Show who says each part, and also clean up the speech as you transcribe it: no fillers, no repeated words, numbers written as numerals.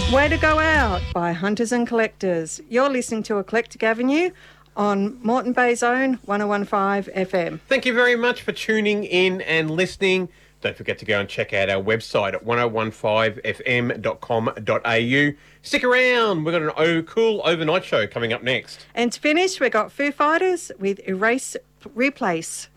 Speaker 1: Way to Go Out by Hunters and Collectors. You're listening to Eclectic Avenue on Moreton Bay's own 101.5 FM.
Speaker 2: Thank you very much for tuning in and listening. Don't forget to go and check out our website at 1015fm.com.au. Stick around. We've got an cool overnight show coming up next.
Speaker 1: And to finish, we've got Foo Fighters with Erase Replace.